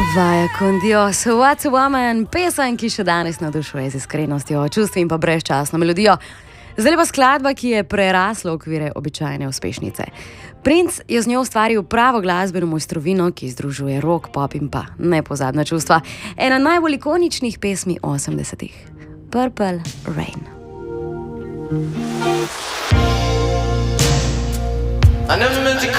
Vaya con Dios, What's a Woman, pesem, ki še danes navdušuje z iskrenostjo, čustvi in pa brezčasno melodijo. Zdaj pa skladba, ki je prerasla okvire običajne uspešnice. Prince je z njo ustvaril pravo glasbeno mojstrovino, ki združuje rock, pop in pa nepozabna čustva. Ena najbolj ikoničnih pesmi 80-ih. Purple Rain. I never meant to